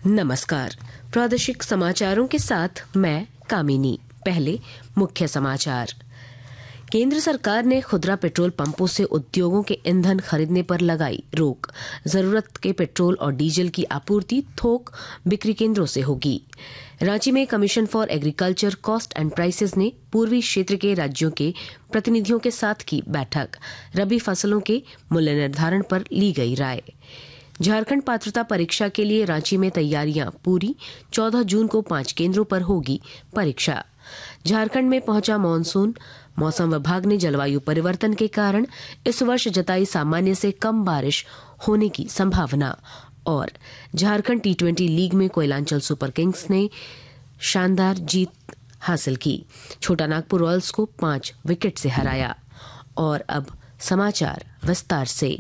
नमस्कार। प्रादेशिक समाचारों के साथ मैं कामिनी। पहले मुख्य समाचार। केंद्र सरकार ने खुदरा पेट्रोल पंपों से उद्योगों के ईंधन खरीदने पर लगाई रोक। जरूरत के पेट्रोल और डीजल की आपूर्ति थोक बिक्री केंद्रों से होगी। रांची में commission for agriculture cost and prices ने पूर्वी क्षेत्र के राज्यों के प्रतिनिधियों के साथ की बैठक। रबी फसलों के मूल्य निर्धारण पर ली गई राय। झारखंड पात्रता परीक्षा के लिए रांची में तैयारियां पूरी। 14 जून को 5 केंद्रों पर होगी परीक्षा। झारखंड में पहुंचा मानसून। मौसम विभाग ने जलवायु परिवर्तन के कारण इस वर्ष जताई सामान्य से कम बारिश होने की संभावना। और झारखंड T20 लीग में कोयलांचल सुपर किंग्स ने शानदार जीत हासिल की। छोटा नागपुर रॉयल्स को 5 विकेट से हराया। और अब समाचार विस्तार से।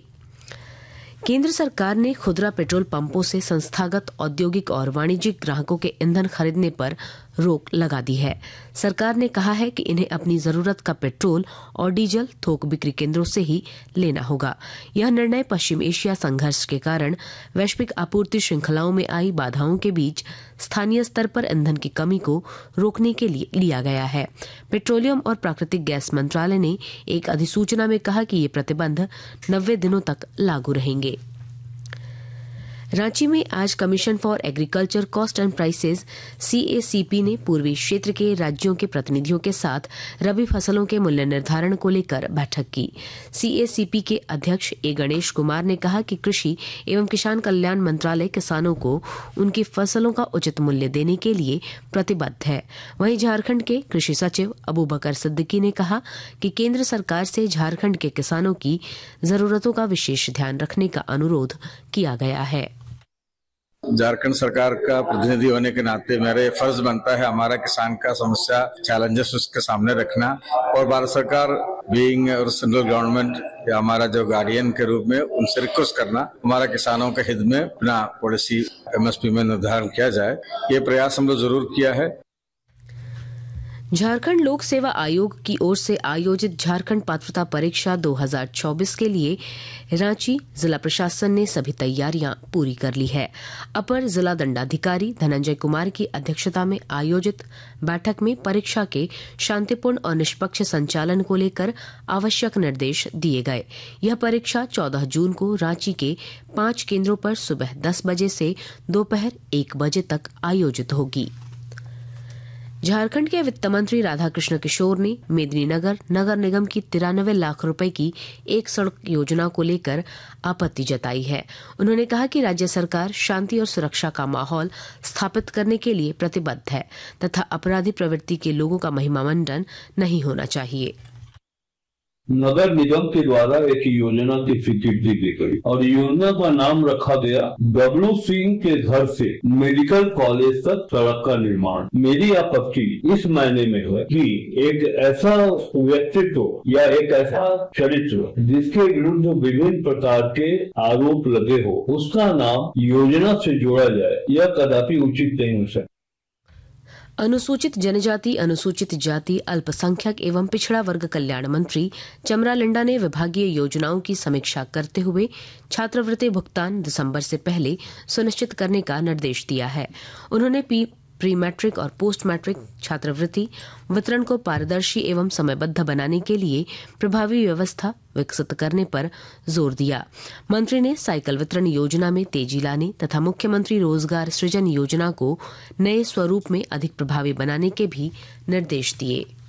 केंद्र सरकार ने खुदरा पेट्रोल पंपों से संस्थागत औद्योगिक और वाणिज्यिक ग्राहकों के ईंधन खरीदने पर रोक लगा दी है। सरकार ने कहा है कि इन्हें अपनी जरूरत का पेट्रोल और डीजल थोक बिक्री केंद्रों से ही लेना होगा। यह निर्णय पश्चिम एशिया संघर्ष के कारण वैश्विक आपूर्ति श्रृंखलाओं में आई बाधाओं के बीच स्थानीय स्तर पर ईंधन की कमी को रोकने के लिए लिया गया है। पेट्रोलियम और प्राकृतिक गैस मंत्रालय ने एक अधिसूचना में कहा कि ये प्रतिबंध 90 दिनों तक लागू रहेंगे। रांची में आज commission for agriculture cost and prices CACP ने पूर्वी क्षेत्र के राज्यों के प्रतिनिधियों के साथ रबी फसलों के मूल्य निर्धारण को लेकर बैठक की। CACP के अध्यक्ष ए गणेश कुमार ने कहा कि कृषि एवं किसान कल्याण मंत्रालय किसानों को उनकी फसलों का उचित मूल्य देने के लिए प्रतिबद्ध है। वहीं झारखंड के कृषि सचिव अबूबकर सिद्दीकी ने कहा कि केंद्र सरकार से झारखंड के किसानों की जरूरतों का विशेष ध्यान रखने का अनुरोध किया गया है। झारखंड सरकार का प्रतिनिधि होने के नाते मेरे फर्ज बनता है हमारा किसान का समस्या चैलेंजेस उसके सामने रखना और भारत सरकार बीइंग और सेंट्रल गवर्नमेंट या हमारा जो गार्डियन के रूप में उनसे रिक्वेस्ट करना हमारा किसानों के हित में अपना पॉलिसी MSP में निर्धारण किया जाए। ये प्रयास हम लोग जरूर किया है। झारखंड लोक सेवा आयोग की ओर से आयोजित झारखंड पात्रता परीक्षा 2024 के लिए रांची जिला प्रशासन ने सभी तैयारियां पूरी कर ली है। अपर जिला दंडाधिकारी धनंजय कुमार की अध्यक्षता में आयोजित बैठक में परीक्षा के शांतिपूर्ण और निष्पक्ष संचालन को लेकर आवश्यक निर्देश दिए गए। यह परीक्षा 14 जून को रांची के 5 केंद्रों पर सुबह 10 बजे से दोपहर 1 बजे तक आयोजित होगी। झारखंड के वित्त मंत्री राधाकृष्ण किशोर ने मेदिनीनगर नगर निगम की 93 लाख रुपए की एक सड़क योजना को लेकर आपत्ति जताई है। उन्होंने कहा कि राज्य सरकार शांति और सुरक्षा का माहौल स्थापित करने के लिए प्रतिबद्ध है तथा अपराधी प्रवृत्ति के लोगों का महिमामंडन नहीं होना चाहिए। नगर निगम के द्वारा एक योजना की स्वीकृति दी गई और योजना का नाम रखा गया W सिंह के घर से मेडिकल कॉलेज तक सड़क का निर्माण। मेरी आपत्ति इस मायने में है कि एक ऐसा व्यक्तित्व या एक ऐसा चरित्र जिसके विरुद्ध विभिन्न प्रकार के आरोप लगे हो उसका नाम योजना से जोड़ा जाए, यह कदापि उचित नहीं हो सकता। अनुसूचित जनजाति अनुसूचित जाति अल्पसंख्यक एवं पिछड़ा वर्ग कल्याण मंत्री चमरा लिंडा ने विभागीय योजनाओं की समीक्षा करते हुए छात्रवृत्ति भुगतान दिसंबर से पहले सुनिश्चित करने का निर्देश दिया है। उन्होंने प्री मैट्रिक और पोस्ट मैट्रिक छात्रवृत्ति वितरण को पारदर्शी एवं समयबद्ध बनाने के लिए प्रभावी व्यवस्था विकसित करने पर जोर दिया। मंत्री ने साइकिल वितरण योजना में तेजी लाने तथा मुख्यमंत्री रोजगार सृजन योजना को नए स्वरूप में अधिक प्रभावी बनाने के भी निर्देश दिए।